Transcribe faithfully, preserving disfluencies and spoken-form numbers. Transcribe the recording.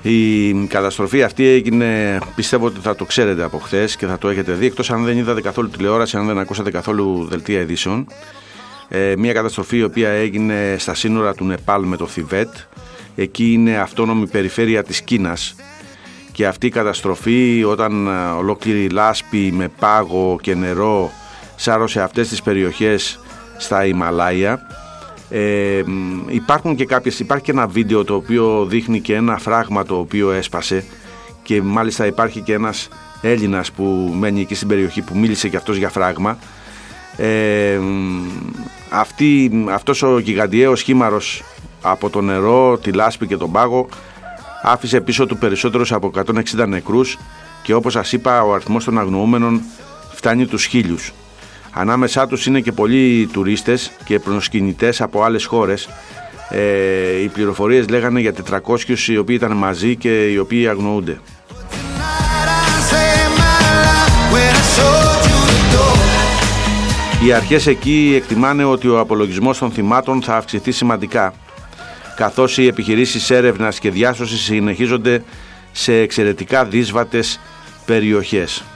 Η καταστροφή αυτή έγινε, πιστεύω ότι θα το ξέρετε από χθες και θα το έχετε δει, εκτός αν δεν είδατε καθόλου τηλεόραση, αν δεν ακούσατε καθόλου δελτία ειδήσεων. Ε, μια καταστροφή η οποία έγινε στα σύνορα του Νεπάλ με το Θιβέτ. Εκεί είναι αυτόνομη περιφέρεια της Κίνας. Και αυτή η καταστροφή, όταν ολόκληρη λάσπη με πάγο και νερό σάρωσε αυτές τις περιοχές στα Ιμαλάια, ε, υπάρχουν και κάποιες, υπάρχει και ένα βίντεο το οποίο δείχνει και ένα φράγμα το οποίο έσπασε, και μάλιστα υπάρχει και ένας Έλληνας που μένει εκεί στην περιοχή που μίλησε και αυτός για φράγμα. Ε, αυτή, αυτός ο γιγαντιαίος χήμαρος από το νερό, τη λάσπη και τον πάγο άφησε πίσω του περισσότερους από εκατόν εξήντα νεκρούς, και όπως σας είπα ο αριθμός των αγνοούμενων φτάνει τους χίλιους. Ανάμεσά τους είναι και πολλοί τουρίστες και προσκυνητές από άλλες χώρες. Ε, οι πληροφορίες λέγανε για τετρακόσιους οι οποίοι ήταν μαζί και οι οποίοι αγνοούνται. Οι αρχές εκεί εκτιμάνε ότι ο απολογισμός των θυμάτων θα αυξηθεί σημαντικά, καθώς οι επιχειρήσεις έρευνας και διάσωσης συνεχίζονται σε εξαιρετικά δύσβατες περιοχές.